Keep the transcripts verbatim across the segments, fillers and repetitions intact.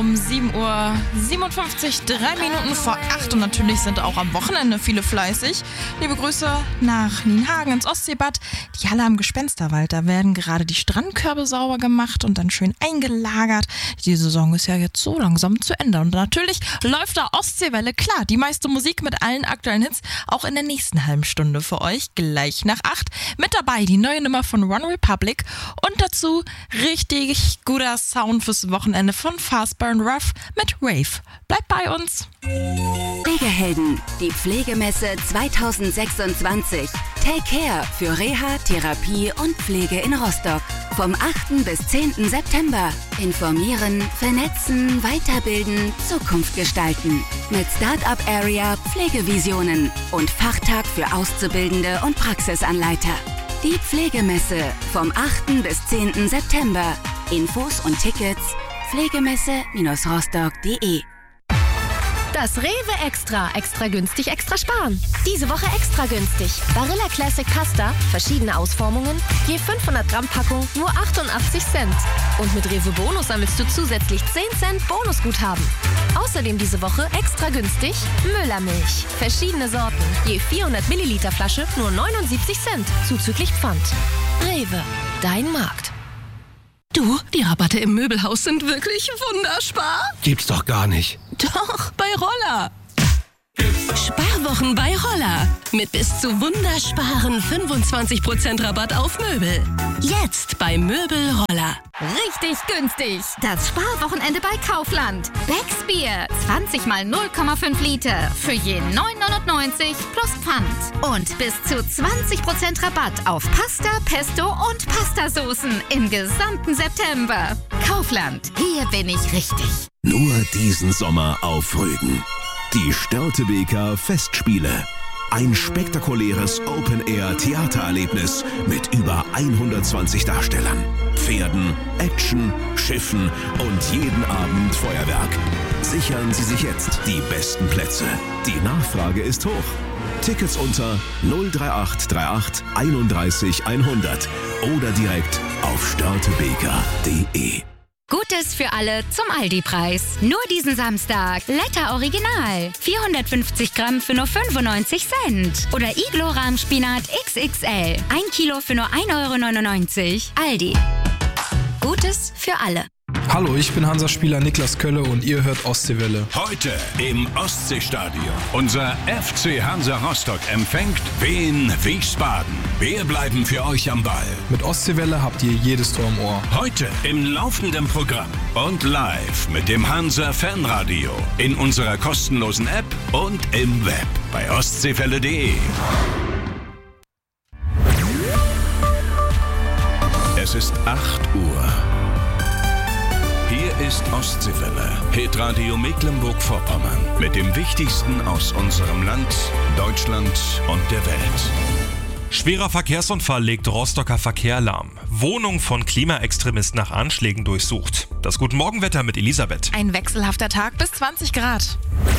um sieben Uhr siebenundfünfzig, drei Minuten vor acht. Und natürlich sind auch am Wochenende viele fleißig. Liebe Grüße nach Nienhagen ins Ostseebad. Die Halle am Gespensterwald, da werden gerade die Strandkörbe sauber gemacht und dann schön eingelagert. Die Saison ist ja jetzt so langsam zu Ende. Und natürlich läuft da Ostseewelle. Klar, die meiste Musik mit allen aktuellen Hits auch in der nächsten halben Stunde für euch. Gleich nach acht. Mit dabei die neue Nummer von One Republic und dazu richtig guter Sound fürs Wochenende von Fastburn Rough mit Rave. Bleibt bei uns. Pflegehelden, die Pflegemesse zwanzig sechsundzwanzig. Take Care für Reha, Therapie und Pflege in Rostock. Vom achten bis zehnten September. Informieren, vernetzen, weiterbilden, Zukunft gestalten. Mit Startup Area, Pflegevisionen und Fachtag für Auszubildende und Praxisanleiter. Die Pflegemesse vom achten bis zehnten September. Infos und Tickets pflegemesse rostock punkt de. Das Rewe Extra. Extra günstig, extra sparen. Diese Woche extra günstig. Barilla Classic Pasta, verschiedene Ausformungen, je fünfhundert Gramm Packung, nur achtundachtzig Cent. Und mit Rewe Bonus sammelst du zusätzlich zehn Cent Bonusguthaben. Außerdem diese Woche extra günstig Müllermilch. Verschiedene Sorten, je vierhundert Milliliter Flasche, nur neunundsiebzig Cent, zuzüglich Pfand. Rewe, dein Markt. Du, die Rabatte im Möbelhaus sind wirklich wunderspar. Gibt's doch gar nicht. Doch, bei Roller. Sparwochen bei Roller. Mit bis zu wundersparen fünfundzwanzig Prozent Rabatt auf Möbel. Jetzt bei Möbel Roller. Richtig günstig. Das Sparwochenende bei Kaufland. Becks Bier. zwanzig mal null Komma fünf Liter. Für je neun neunundneunzig plus Pfand. Und bis zu zwanzig Prozent Rabatt auf Pasta, Pesto und Pastasoßen im gesamten September. Kaufland. Hier bin ich richtig. Nur diesen Sommer auf Rügen. Die Störtebeker Festspiele. Ein spektakuläres Open-Air-Theatererlebnis mit über hundertzwanzig Darstellern, Pferden, Action, Schiffen und jeden Abend Feuerwerk. Sichern Sie sich jetzt die besten Plätze. Die Nachfrage ist hoch. Tickets unter null drei acht drei acht einunddreißig hundert oder direkt auf störtebeker punkt de. Gutes für alle zum Aldi-Preis. Nur diesen Samstag. Letter Original. vierhundertfünfzig Gramm für nur fünfundneunzig Cent. Oder Iglo-Rahmspinat X X L. Ein Kilo für nur ein Euro neunundneunzig. Aldi. Gutes für alle. Hallo, ich bin Hansa-Spieler Niklas Kölle und ihr hört Ostseewelle. Heute im Ostseestadion. Unser F C Hansa Rostock empfängt Wien Wiesbaden. Wir bleiben für euch am Ball. Mit Ostseewelle habt ihr jedes Tor im Ohr. Heute im laufenden Programm und live mit dem Hansa Fanradio. In unserer kostenlosen App und im Web bei ostseewelle punkt de. Es ist acht Uhr. Hier ist Ostseewelle, Hitradio Mecklenburg-Vorpommern mit dem Wichtigsten aus unserem Land, Deutschland und der Welt. Schwerer Verkehrsunfall legt Rostocker Verkehr lahm. Wohnung von Klimaextremisten nach Anschlägen durchsucht. Das Guten Morgenwetter mit Elisabeth. Ein wechselhafter Tag bis zwanzig Grad.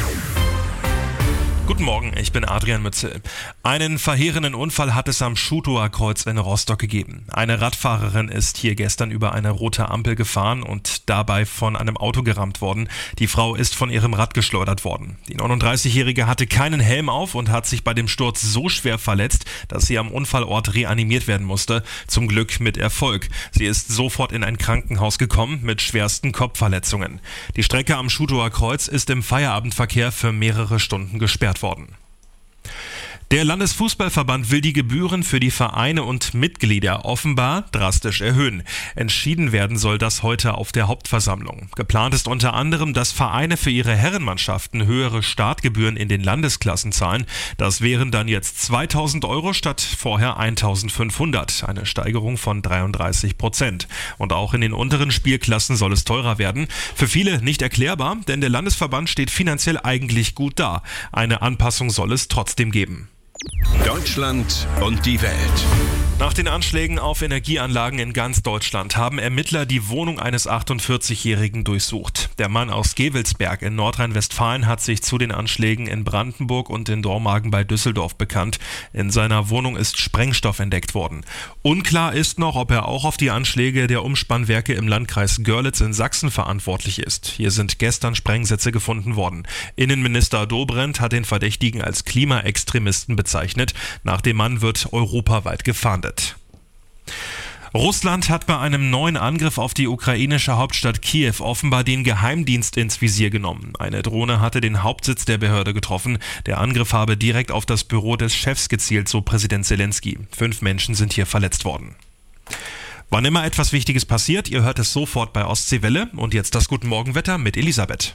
Guten Morgen, ich bin Adrian Mützel. Einen verheerenden Unfall hat es am Schutower Kreuz in Rostock gegeben. Eine Radfahrerin ist hier gestern über eine rote Ampel gefahren und dabei von einem Auto gerammt worden. Die Frau ist von ihrem Rad geschleudert worden. Die neununddreißigjährige hatte keinen Helm auf und hat sich bei dem Sturz so schwer verletzt, dass sie am Unfallort reanimiert werden musste. Zum Glück mit Erfolg. Sie ist sofort in ein Krankenhaus gekommen mit schwersten Kopfverletzungen. Die Strecke am Schutower Kreuz ist im Feierabendverkehr für mehrere Stunden gesperrt worden. Der Landesfußballverband will die Gebühren für die Vereine und Mitglieder offenbar drastisch erhöhen. Entschieden werden soll das heute auf der Hauptversammlung. Geplant ist unter anderem, dass Vereine für ihre Herrenmannschaften höhere Startgebühren in den Landesklassen zahlen. Das wären dann jetzt zweitausend Euro statt vorher eintausendfünfhundert, eine Steigerung von dreiunddreißig Prozent. Und auch in den unteren Spielklassen soll es teurer werden. Für viele nicht erklärbar, denn der Landesverband steht finanziell eigentlich gut da. Eine Anpassung soll es trotzdem geben. Deutschland und die Welt. Nach den Anschlägen auf Energieanlagen in ganz Deutschland haben Ermittler die Wohnung eines achtundvierzigjährigen durchsucht. Der Mann aus Gevelsberg in Nordrhein-Westfalen hat sich zu den Anschlägen in Brandenburg und in Dormagen bei Düsseldorf bekannt. In seiner Wohnung ist Sprengstoff entdeckt worden. Unklar ist noch, ob er auch auf die Anschläge der Umspannwerke im Landkreis Görlitz in Sachsen verantwortlich ist. Hier sind gestern Sprengsätze gefunden worden. Innenminister Dobrindt hat den Verdächtigen als Klimaextremisten bezeichnet. Nach dem Mann wird europaweit gefahndet. Russland hat bei einem neuen Angriff auf die ukrainische Hauptstadt Kiew offenbar den Geheimdienst ins Visier genommen. Eine Drohne hatte den Hauptsitz der Behörde getroffen. Der Angriff habe direkt auf das Büro des Chefs gezielt, so Präsident Zelensky. Fünf Menschen sind hier verletzt worden. Wann immer etwas Wichtiges passiert, ihr hört es sofort bei Ostseewelle. Und jetzt das Guten Morgenwetter mit Elisabeth.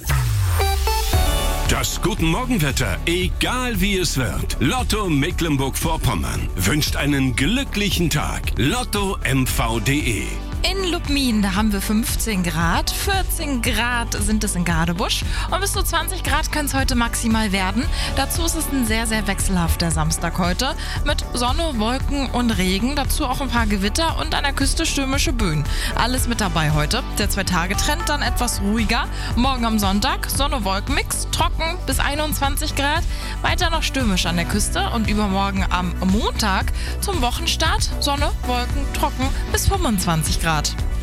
Das Guten Morgenwetter, egal wie es wird. Lotto Mecklenburg-Vorpommern wünscht einen glücklichen Tag. Lotto M V punkt de. In Lubmin, da haben wir fünfzehn Grad, vierzehn Grad sind es in Gadebusch und bis zu zwanzig Grad können es heute maximal werden. Dazu ist es ein sehr, sehr wechselhafter Samstag heute mit Sonne, Wolken und Regen, dazu auch ein paar Gewitter und an der Küste stürmische Böen. Alles mit dabei heute. Der Zwei-Tage-Trend dann etwas ruhiger. Morgen am Sonntag Sonne-Wolken-Mix, trocken bis einundzwanzig Grad, weiter noch stürmisch an der Küste und übermorgen am Montag zum Wochenstart Sonne, Wolken, trocken bis fünfundzwanzig Grad.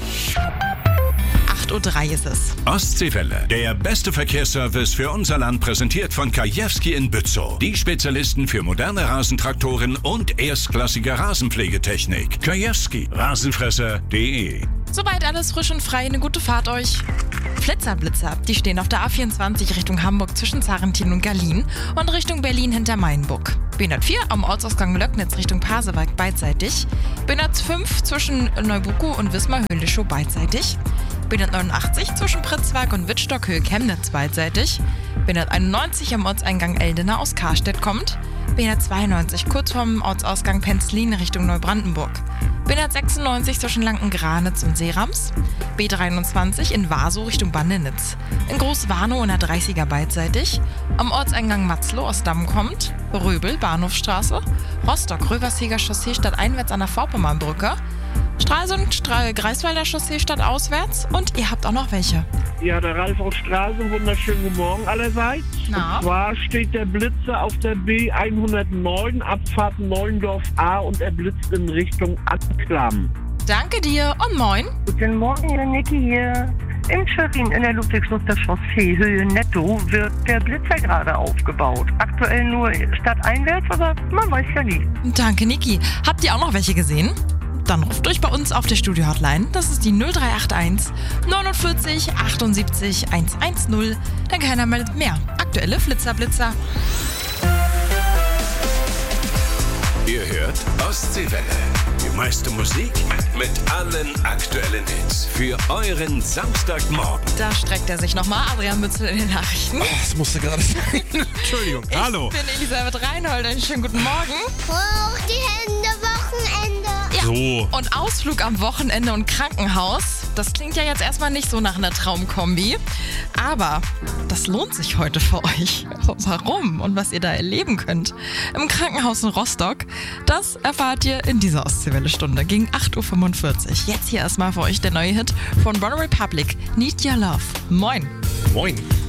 acht Uhr drei ist es. Ostseewelle, der beste Verkehrsservice für unser Land, präsentiert von Kajewski in Bützow. Die Spezialisten für moderne Rasentraktoren und erstklassige Rasenpflegetechnik. Kajewski, Rasenfresser punkt de. Soweit alles frisch und frei, eine gute Fahrt euch. Flitzerblitzer, die stehen auf der A vierundzwanzig Richtung Hamburg zwischen Zarentin und Berlin und Richtung Berlin hinter Mainburg. B hundertvier am Ortsausgang Löcknitz Richtung Pasewalk beidseitig. B hundertfünf zwischen Neubukow und Wismar-Höhleschow beidseitig. B hundertneunundachtzig zwischen Pritzwalk und Wittstock-Höhe-Chemnitz beidseitig. B hunderteinundneunzig am Ortseingang Eldena aus Karstedt kommt. B hundertzweiundneunzig kurz vorm Ortsausgang Penzlin Richtung Neubrandenburg. B hundertsechsundneunzig zwischen Lanken-Granitz und Seerams. B dreiundzwanzig in Wasow Richtung Bandenitz. In Groß-Warnow in der dreißiger beidseitig. Am Ortseingang Matzlow aus Damm kommt. Röbel, Bahnhofstraße. Rostock, Röversheger Chaussee stadteinwärts an der Vorpommernbrücke. Stralsund, Stra- Greifswalder Chaussee stadtauswärts. Und ihr habt auch noch welche. Ja, der Ralf aus Stralsund, wunderschönen guten Morgen allerseits. Na? Und zwar steht der Blitzer auf der B hundertneun, Abfahrt Neuendorf A und er blitzt in Richtung Anklam. Danke dir und moin. Guten Morgen, Herr Niki hier. In Schwerin in der Ludwigsluster Chaussee Höhe Netto wird der Blitzer gerade aufgebaut. Aktuell nur stadteinwärts, aber man weiß ja nie. Danke, Niki. Habt ihr auch noch welche gesehen? Dann ruft durch bei uns auf der Studio-Hotline. Das ist die null drei acht eins neunundvierzig achtundsiebzig hundertzehn. Dann keiner meldet mehr. Aktuelle Flitzerblitzer. Ihr hört Ostseewelle. Die meiste Musik mit allen aktuellen Hits für euren Samstagmorgen. Da streckt er sich nochmal. Adrian Mützel in den Nachrichten. Oh, das musste gerade sein. Entschuldigung. Ich Hallo. bin Elisabeth Reinhold. Einen schönen guten Morgen. Hoch die Hände, Wochenende. Ja. So. Und Ausflug am Wochenende und Krankenhaus. Das klingt ja jetzt erstmal nicht so nach einer Traumkombi. Aber das lohnt sich heute für euch. Warum und was ihr da erleben könnt im Krankenhaus in Rostock, das erfahrt ihr in dieser Ostseewelle-Stunde gegen acht Uhr fünfundvierzig. Jetzt hier erstmal für euch der neue Hit von One Republic, Need Your Love. Moin. Moin.